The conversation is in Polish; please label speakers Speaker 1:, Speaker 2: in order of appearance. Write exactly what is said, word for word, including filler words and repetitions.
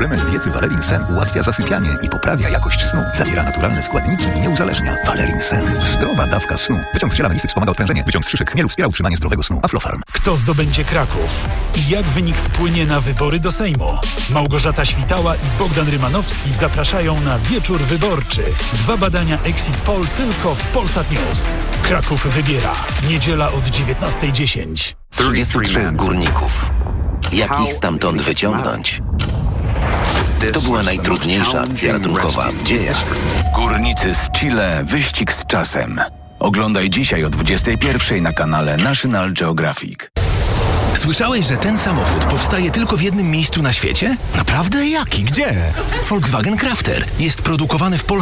Speaker 1: Suplement diety Valerin Sen ułatwia zasypianie i poprawia jakość snu. Zawiera naturalne składniki i nie uzależnia. Valerin Sen. Zdrowa dawka snu. Wyciąg z ziela melisy wspomaga odprężenie. Wyciąg z szyszek chmielu wspiera utrzymanie zdrowego snu. Aflofarm.
Speaker 2: Kto zdobędzie Kraków? I jak wynik wpłynie na wybory do Sejmu? Małgorzata Świtała i Bogdan Rymanowski zapraszają na wieczór wyborczy. Dwa badania Exit Poll tylko w Polsat News. Kraków wybiera. Niedziela od dziewiętnasta dziesięć.
Speaker 3: trzydziestu trzech górników. Jak ich stamtąd wyciągnąć? To była najtrudniejsza akcja ratunkowa w dziejach.
Speaker 4: Górnicy z Chile. Wyścig z czasem. Oglądaj dzisiaj o dwudziestej pierwszej na kanale National Geographic.
Speaker 5: Słyszałeś, że ten samochód powstaje tylko w jednym miejscu na świecie? Naprawdę? Jaki? Gdzie? Volkswagen Crafter. Jest produkowany w Polsce